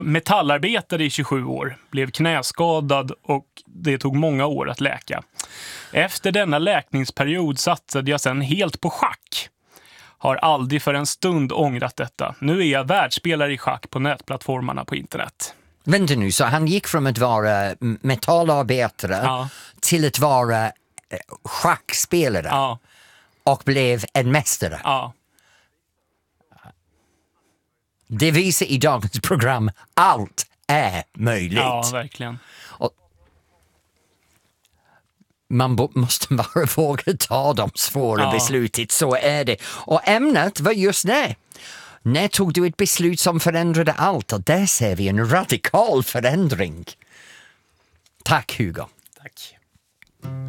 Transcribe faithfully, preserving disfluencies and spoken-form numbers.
Metallarbetare i tjugosju år, blev knäskadad och det tog många år att läka. Efter denna läkningsperiod satsade jag sedan helt på schack. Har aldrig för en stund ångrat detta. Nu är jag världsspelare i schack på nätplattformarna på internet. Vänta nu, så han gick från att vara metallarbetare Ja. till att vara eh, schackspelare Ja, och blev en mästare. ja. Det visar i dagens program allt är möjligt. Ja, verkligen. Man bo- måste bara våga ta de svåra Ja. besluten, så är det. Och ämnet var just det. När tog du ett beslut som förändrade allt? Och där ser vi en radikal förändring. Tack Hugo. Tack.